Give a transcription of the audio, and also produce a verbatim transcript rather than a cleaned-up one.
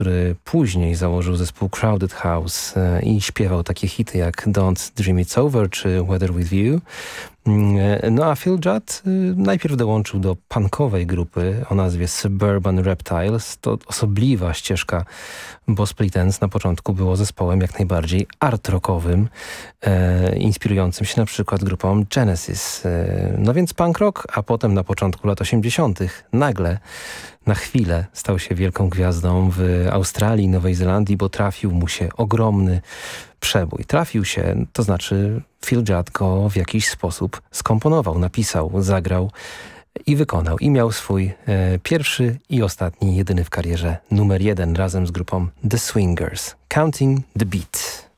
który później założył zespół Crowded House e, i śpiewał takie hity jak Don't Dream It's Over czy Weather With You. No a Phil Judd najpierw dołączył do punkowej grupy o nazwie Suburban Reptiles. To osobliwa ścieżka, bo Split Enz na początku było zespołem jak najbardziej art-rockowym, e, inspirującym się na przykład grupą Genesis. E, no więc punk rock, a potem na początku lat osiemdziesiątych nagle, na chwilę stał się wielką gwiazdą w Australii, Nowej Zelandii, bo trafił mu się ogromny przebój. Trafił się, to znaczy Phil Judd go w jakiś sposób skomponował, napisał, zagrał i wykonał. I miał swój e, pierwszy i ostatni, jedyny w karierze numer jeden razem z grupą The Swingers. Counting the Beat.